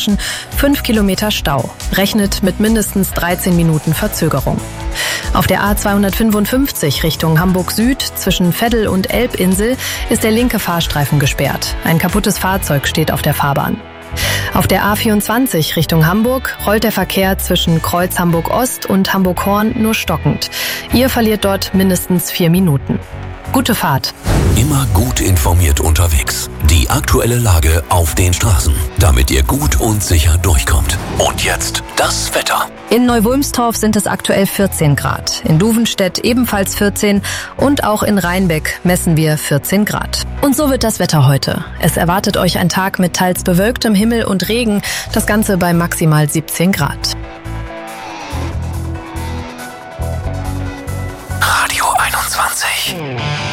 herrschen 5 Kilometer Stau. Rechnet mit mindestens 13 Minuten Verzögerung. Auf der A255 Richtung Hamburg Süd zwischen Veddel und Elbinsel ist der linke Fahrstreifen gesperrt. Ein kaputtes Fahrzeug steht auf der Fahrbahn. Auf der A24 Richtung Hamburg rollt der Verkehr zwischen Kreuz Hamburg Ost und Hamburg Horn nur stockend. Ihr verliert dort mindestens 4 Minuten. Gute Fahrt. Immer gut informiert unterwegs. Die aktuelle Lage auf den Straßen, damit ihr gut und sicher durchkommt. Und jetzt das Wetter. In Neuwulmstorf sind es aktuell 14 Grad. In Duvenstedt ebenfalls 14 und auch in Rheinbeck messen wir 14 Grad. Und so wird das Wetter heute. Es erwartet euch ein Tag mit teils bewölktem Himmel und Regen. Das Ganze bei maximal 17 Grad. Radio 21.